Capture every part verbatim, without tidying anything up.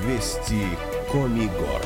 Вести Комигор.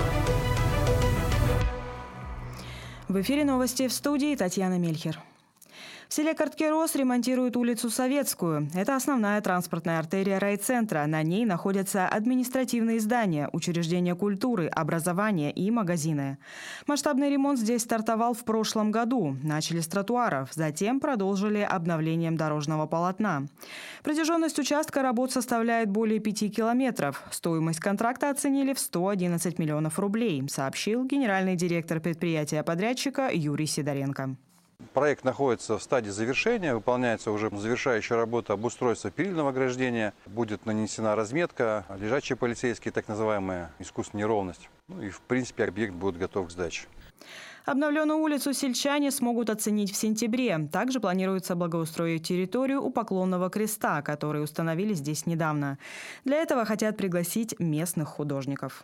В эфире новости, в студии Татьяна Мельхер. В селе Карткерос ремонтируют улицу Советскую. Это основная транспортная артерия райцентра. На ней находятся административные здания, учреждения культуры, образования и магазины. Масштабный ремонт здесь стартовал в прошлом году. Начали с тротуаров, затем продолжили обновлением дорожного полотна. Протяженность участка работ составляет более пяти километров. Стоимость контракта оценили в сто одиннадцать миллионов рублей, сообщил генеральный директор предприятия-подрядчика Юрий Сидоренко. Проект находится в стадии завершения, выполняется уже завершающая работа обустройства перильного ограждения. Будет нанесена разметка, лежачие полицейские, так называемая искусственная неровность. Ну и в принципе объект будет готов к сдаче. Обновленную улицу сельчане смогут оценить в сентябре. Также планируется благоустроить территорию у Поклонного креста, который установили здесь недавно. Для этого хотят пригласить местных художников.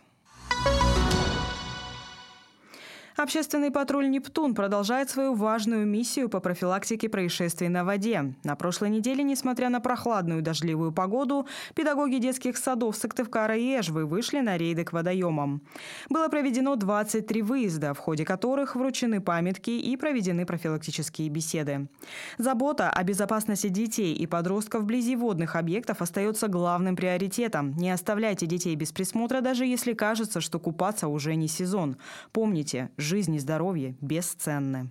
Общественный патруль «Нептун» продолжает свою важную миссию по профилактике происшествий на воде. На прошлой неделе, несмотря на прохладную дождливую погоду, педагоги детских садов Сыктывкара и Эжвы вышли на рейды к водоемам. Было проведено двадцать три выезда, в ходе которых вручены памятки и проведены профилактические беседы. Забота о безопасности детей и подростков вблизи водных объектов остается главным приоритетом. Не оставляйте детей без присмотра, даже если кажется, что купаться уже не сезон. Помните, жизнь и здоровье бесценны.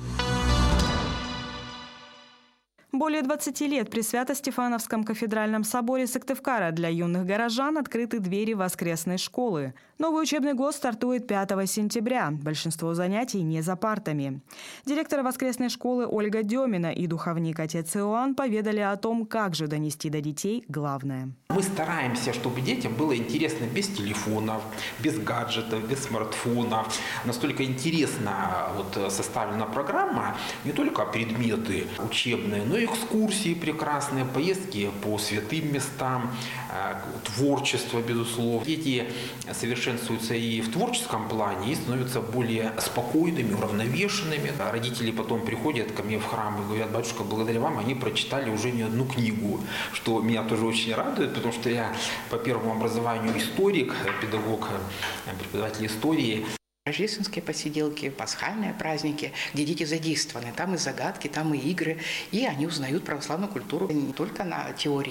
Более двадцати лет при Свято-Стефановском кафедральном соборе Сыктывкара для юных горожан открыты двери воскресной школы. Новый учебный год стартует пятого сентября. Большинство занятий не за партами. Директор воскресной школы Ольга Демина и духовник отец Иоанн поведали о том, как же донести до детей главное. Мы стараемся, чтобы детям было интересно без телефонов, без гаджетов, без смартфонов. Настолько интересно вот составлена программа, не только предметы учебные, но и экскурсии прекрасные, поездки по святым местам, творчество, безусловно. Дети совершенствуются и в творческом плане, и становятся более спокойными, уравновешенными. Родители потом приходят ко мне в храм и говорят: батюшка, благодаря вам они прочитали уже не одну книгу, что меня тоже очень радует, потому что я по первому образованию историк, педагог, преподаватель истории. Рождественские посиделки, пасхальные праздники, где дети задействованы. Там и загадки, там и игры. И они узнают православную культуру не только на теории.